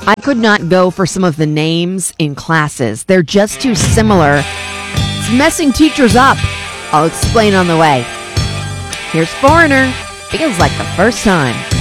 I could not go for some of the names in classes. They're just too similar. It's messing teachers up. I'll explain on the way. Here's Foreigner. Feels like the first time.